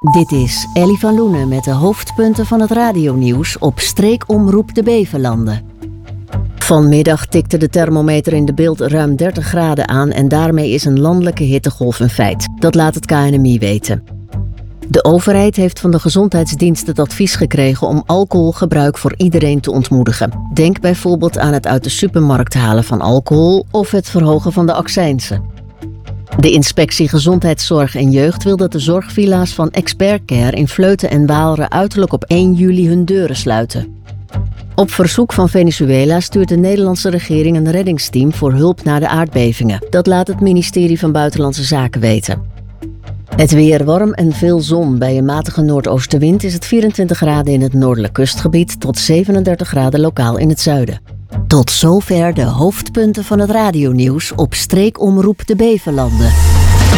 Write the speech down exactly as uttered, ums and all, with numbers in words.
Dit is Ellie van Loenen met de hoofdpunten van het radionieuws op Streekomroep de Beverlanden. Vanmiddag tikte de thermometer in de Bilt ruim dertig graden aan en daarmee is een landelijke hittegolf een feit. Dat laat het K N M I weten. De overheid heeft van de gezondheidsdienst het advies gekregen om alcoholgebruik voor iedereen te ontmoedigen. Denk bijvoorbeeld aan het uit de supermarkt halen van alcohol of het verhogen van de accijnsen. De inspectie Gezondheidszorg en Jeugd wil dat de zorgvilla's van Expert Care in Vleuten en Waalre uiterlijk op één juli hun deuren sluiten. Op verzoek van Venezuela stuurt de Nederlandse regering een reddingsteam voor hulp na de aardbevingen. Dat laat het ministerie van Buitenlandse Zaken weten. Het weer warm en veel zon. Bij een matige noordoostenwind is het vierentwintig graden in het noordelijk kustgebied tot zevenendertig graden lokaal in het zuiden. Tot zover de hoofdpunten van het radionieuws op Streekomroep de Beverlanden.